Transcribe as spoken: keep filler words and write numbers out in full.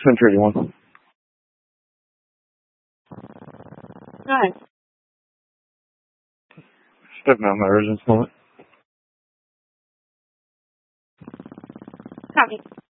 Center eighty-one. Hi. Stepping out my residence moment. Copy.